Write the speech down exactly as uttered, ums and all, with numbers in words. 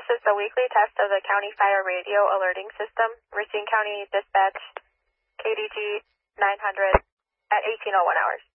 This is the weekly test of the County Fire Radio Alerting System. Racine County Dispatch, K D G nine hundred at eighteen oh one hours.